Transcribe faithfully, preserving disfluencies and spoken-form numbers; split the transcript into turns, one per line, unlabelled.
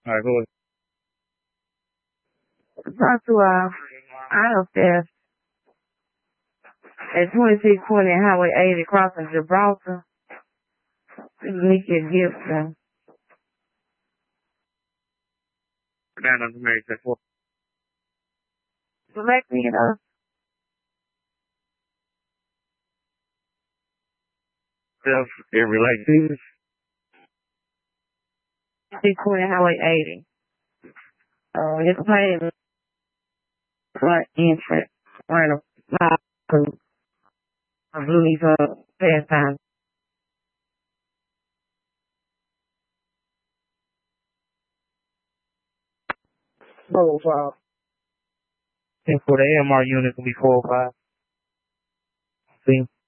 All right, go ahead.
Talk to our auto theft at twenty-six twenty Highway eighty crossing Gibraltar. Make your gift. Uh,
Down on the Mary Tech four.
select me, you know.
Self, it relates to
twenty-six twenty Highway eighty. Uh, it's playing right entrance, right up to Bluey's uh, pastime. four oh five.
ten for the A M R unit will be four oh five. See?